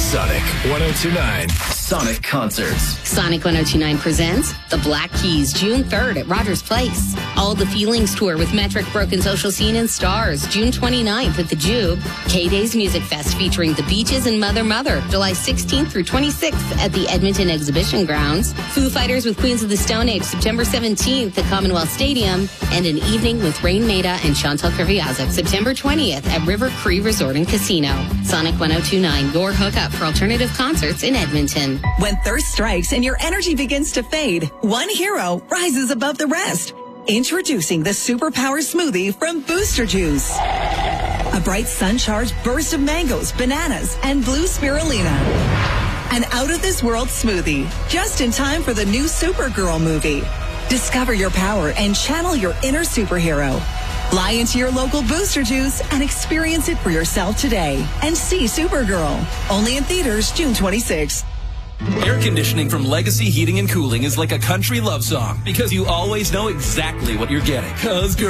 Sonic 1029. Sonic Concerts. Sonic 1029 presents The Black Keys, June 3rd at Rogers Place. All the Feelings Tour with Metric, Broken Social Scene, and Stars, June 29th at the Jube. K-Days Music Fest featuring The Beaches and Mother Mother, July 16th through 26th at the Edmonton Exhibition Grounds. Foo Fighters with Queens of the Stone Age, September 17th at Commonwealth Stadium. And an evening with Rain Maida and Chantal Kreviazuk, September 20th at River Cree Resort and Casino. Sonic 1029, your hookup for alternative concerts in Edmonton. When thirst strikes and your energy begins to fade, one hero rises above the rest. Introducing the Superpower Smoothie from Booster Juice. A bright sun-charged burst of mangoes, bananas, and blue spirulina. An out-of-this-world smoothie, just in time for the new Supergirl movie. Discover your power and channel your inner superhero. Fly into your local Booster Juice and experience it for yourself today. And see Supergirl. Only in theaters June 26th. Air conditioning from Legacy Heating and Cooling is like a country love song because you always know exactly what you're getting. 'Cause